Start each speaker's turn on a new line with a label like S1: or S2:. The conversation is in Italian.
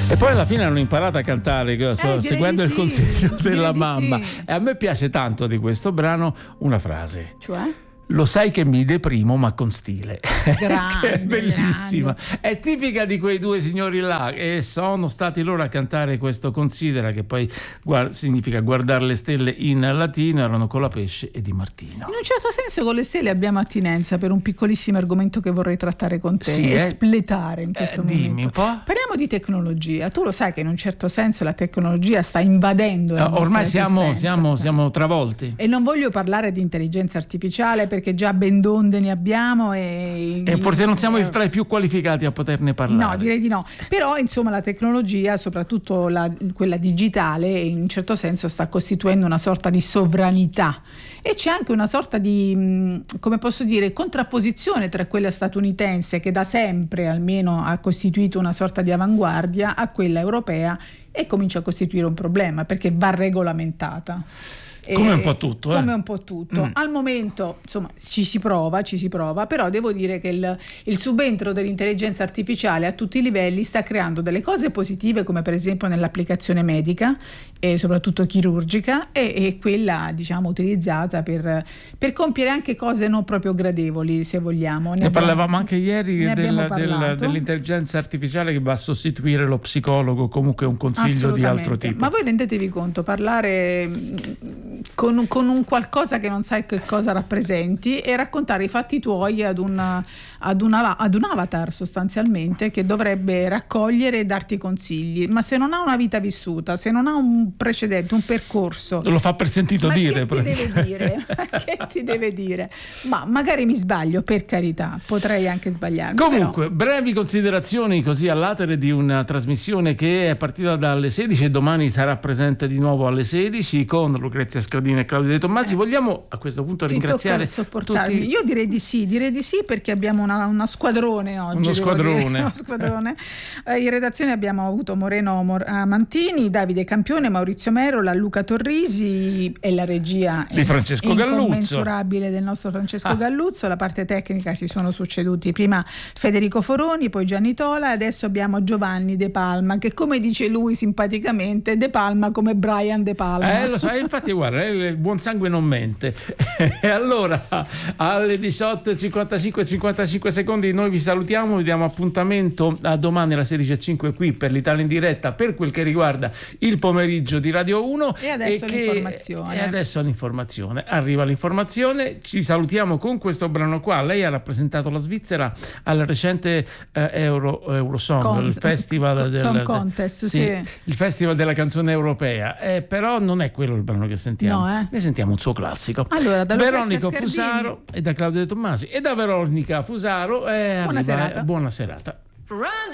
S1: E poi alla fine hanno imparato a cantare seguendo il consiglio della mamma.
S2: Sì.
S1: E a me piace tanto di questo brano una frase.
S2: Cioè?
S1: Lo sai che mi deprimo ma con stile.
S2: Grande,
S1: che è bellissima. È tipica di quei due signori là e sono stati loro a cantare questo Considera, che poi significa guardare le stelle in latino. Erano Colapesce e Di Martino.
S2: In un certo senso con le stelle abbiamo attinenza per un piccolissimo argomento che vorrei trattare con te e espletare in questo momento.
S1: Dimmi un po'.
S2: Parliamo di tecnologia. Tu lo sai che in un certo senso la tecnologia sta invadendo la
S1: ormai
S2: nostra
S1: siamo travolti.
S2: E non voglio parlare di intelligenza artificiale perché già ben donde ne abbiamo e
S1: forse non siamo tra i più qualificati a poterne parlare.
S2: No, direi di no. Però insomma la tecnologia, soprattutto quella digitale, in un certo senso sta costituendo una sorta di sovranità e c'è anche una sorta di, come posso dire, contrapposizione tra quella statunitense, che da sempre almeno ha costituito una sorta di avanguardia, a quella europea, e comincia a costituire un problema perché va regolamentata.
S1: Come un po' tutto.
S2: Come un po' tutto. Al momento, insomma, ci si prova, però devo dire che il subentro dell'intelligenza artificiale a tutti i livelli sta creando delle cose positive, come per esempio nell'applicazione medica e soprattutto chirurgica, e quella, diciamo, utilizzata per compiere anche cose non proprio gradevoli, se vogliamo.
S1: Ne parlavamo anche ieri dell'intelligenza artificiale che va a sostituire lo psicologo, comunque un consiglio di altro tipo.
S2: Ma voi rendetevi conto, parlare con un qualcosa che non sai che cosa rappresenti e raccontare i fatti tuoi ad un avatar sostanzialmente, che dovrebbe raccogliere e darti consigli, ma se non ha una vita vissuta, se non ha un precedente, un percorso,
S1: lo fa per sentito dire.
S2: Che ti deve dire? Che ti deve dire? Ma magari mi sbaglio, per carità, potrei anche sbagliarmi.
S1: Comunque, brevi considerazioni così all'atere di una trasmissione che è partita dalle 16 e domani sarà presente di nuovo alle 16 con Lucrezia Scardini e Claudio De Tommasi. Vogliamo a questo punto ringraziare tutti?
S2: Io direi di sì perché abbiamo una squadrone oggi.
S1: Uno squadrone.
S2: In redazione abbiamo avuto Moreno Mantini, Davide Campione, Maurizio Merola, Luca Torrisi e la regia
S1: di Francesco Galluzzo,
S2: incommensurabile del nostro Francesco Galluzzo. La parte tecnica si sono succeduti prima Federico Foroni, poi Gianni Tola, e adesso abbiamo Giovanni De Palma, che come dice lui simpaticamente, De Palma come Brian De Palma.
S1: Lo so, infatti guarda, il buon sangue non mente. E allora alle 18:55 secondi noi vi salutiamo, vi diamo appuntamento a domani alle 16:05 qui per l'Italia in diretta per quel che riguarda il pomeriggio di Radio 1.
S2: E adesso l'informazione.
S1: E adesso l'informazione. Arriva l'informazione, ci salutiamo con questo brano qua. Lei ha rappresentato la Svizzera al recente Eurosong, il festival
S2: Song Contest, sì.
S1: Il festival della canzone europea. Però non è quello il brano che sentiamo.
S2: No,
S1: Ne sentiamo un suo classico.
S2: Allora, da
S1: Veronica Fusaro e da Claudio De Tommasi. E da Veronica Fusaro
S2: buona serata.
S1: Buona serata.